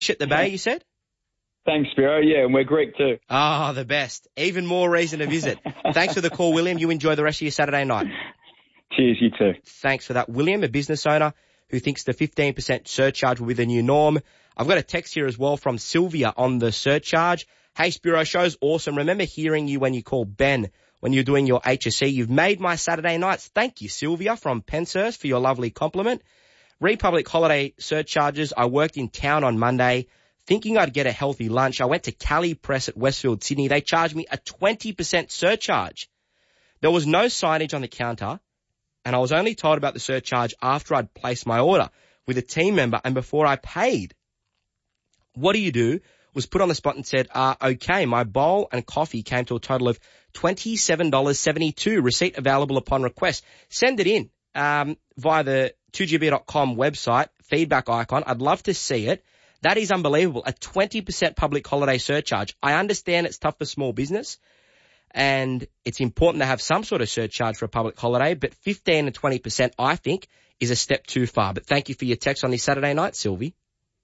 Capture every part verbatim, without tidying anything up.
at the Bay, you said? Thanks, Spiro. Yeah, and we're Greek too. Ah, the best. Even more reason to visit. Thanks for the call, William. You enjoy the rest of your Saturday night. Cheers, you too. Thanks for that, William, a business owner who thinks the fifteen percent surcharge will be the new norm. I've got a text here as well from Sylvia on the surcharge. Hey, Spiro, show's awesome. Remember hearing you when you called Ben when you're doing your H S E. You've made my Saturday nights. Thank you, Sylvia from Penshurst, for your lovely compliment. Republic holiday surcharges. I worked in town on Monday thinking I'd get a healthy lunch. I went to Cali Press at Westfield, Sydney. They charged me a twenty percent surcharge. There was no signage on the counter, and I was only told about the surcharge after I'd placed my order with a team member and before I paid. What do you do? Was put on the spot and said, uh, okay, my bowl and coffee came to a total of twenty-seven dollars and seventy-two cents. Receipt available upon request. Send it in um, via the two G B dot com website, feedback icon. I'd love to see it. That is unbelievable. A twenty percent public holiday surcharge. I understand it's tough for small business and it's important to have some sort of surcharge for a public holiday, but fifteen and twenty percent, I think, is a step too far. But thank you for your text on this Saturday night, Sylvie.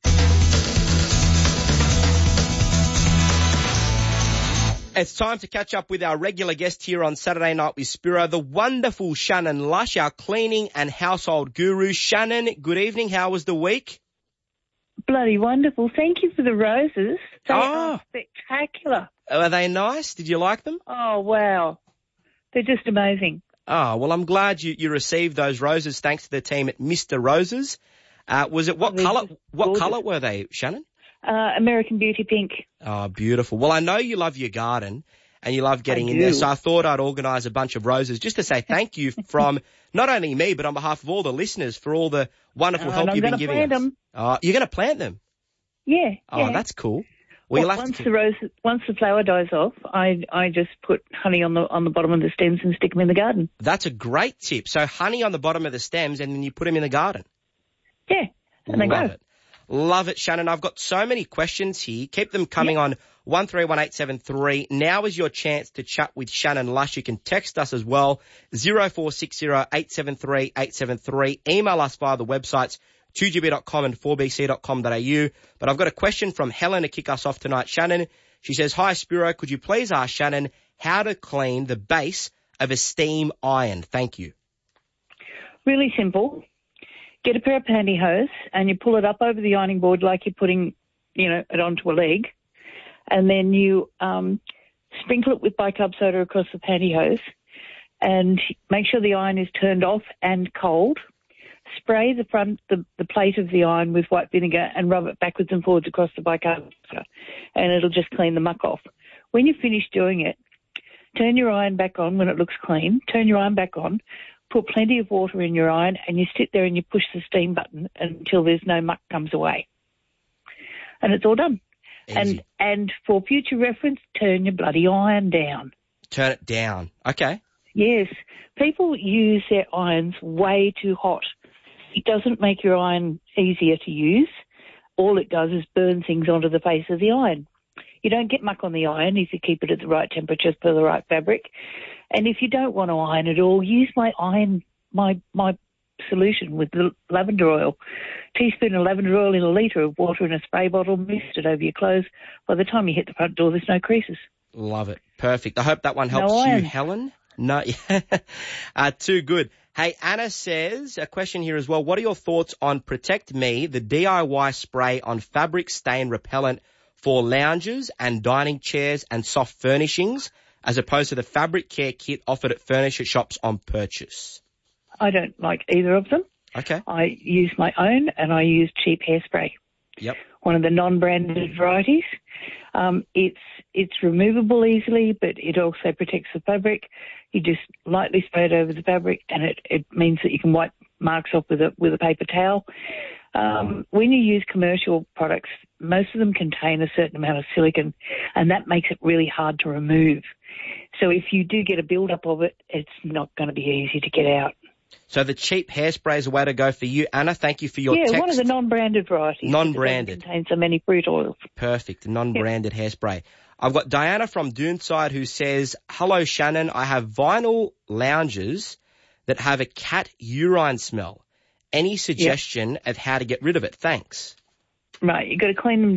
It's time to catch up with our regular guest here on Saturday Night with Spiro, the wonderful Shannon Lush, our cleaning and household guru. Shannon, good evening. How was the week? Bloody wonderful. Thank you for the roses. They Oh. are spectacular. Are they nice? Did you like them? Oh, wow. They're just amazing. Oh, well, I'm glad you, you received those roses thanks to the team at Mister Roses. Uh, was it, what They're colour, just what gorgeous. colour were they, Shannon? Uh, American Beauty Pink. Oh, beautiful. Well, I know you love your garden and you love getting I in there, do. so I thought I'd organise a bunch of roses just to say thank you from not only me, but on behalf of all the listeners for all the wonderful Uh, help and I'm you've been gonna giving plant us. them. Oh, you're going to plant them? Yeah. Oh, yeah. that's cool. Well, you'll have once to... the rose, once the flower dies off, I I just put honey on the on the bottom of the stems and stick them in the garden. That's a great tip. So honey on the bottom of the stems and then you put them in the garden. Yeah, and they Love go. it. Love it, Shannon. I've got so many questions here. Keep them coming on one three one eight seven three. Now is your chance to chat with Shannon Lush. You can text us as well, zero four six zero eight seven three eight seven three. Email us via the websites, two G B dot com and four B C dot com dot A U. But I've got a question from Helen to kick us off tonight. Shannon, she says, hi, Spiro, could you please ask Shannon how to clean the base of a steam iron? Thank you. Really simple. Get a pair of pantyhose and you pull it up over the ironing board like you're putting, you know, it onto a leg. And then you um, sprinkle it with bicarb soda across the pantyhose and make sure the iron is turned off and cold. Spray the front, the, the plate of the iron with white vinegar and rub it backwards and forwards across the bicarb soda and it'll just clean the muck off. When you finish doing it, turn your iron back on when it looks clean, turn your iron back on, put plenty of water in your iron and you sit there and you push the steam button until there's no muck comes away. And it's all done. Easy. And and for future reference, turn your bloody iron down. Turn it down. Okay. Yes. People use their irons way too hot. It doesn't make your iron easier to use. All it does is burn things onto the face of the iron. You don't get muck on the iron if you keep it at the right temperature for the right fabric. And if you don't want to iron at all, use my iron, my my solution with the lavender oil. Teaspoon of lavender oil in a litre of water in a spray bottle, mist it over your clothes. By the time you hit the front door, there's no creases. Love it. Perfect. I hope that one helps No you, iron. Helen. No, uh, too good. Hey, Anna says, a question here as well. What are your thoughts on Protect Me, the D I Y spray on fabric stain repellent for lounges and dining chairs and soft furnishings, as opposed to the fabric care kit offered at furniture shops on purchase? I don't like either of them. Okay. I use my own and I use cheap hairspray. Yep. One of the non-branded varieties. Um, it's it's removable easily, but it also protects the fabric. You just lightly spray it over the fabric, and it, it means that you can wipe marks off with a with a paper towel. Um, when you use commercial products, most of them contain a certain amount of silicone, and that makes it really hard to remove. So if you do get a build-up of it, it's not going to be easy to get out. So the cheap hairspray is a way to go for you. Anna, thank you for your yeah, text. one of the non-branded varieties. Non-branded. It doesn't contain so many fruit oils. Perfect. Non-branded hairspray. I've got Diana from Doonside who says, hello, Shannon. I have vinyl lounges that have a cat urine smell. Any suggestion yep. of how to get rid of it? Thanks. Right, you've got to clean them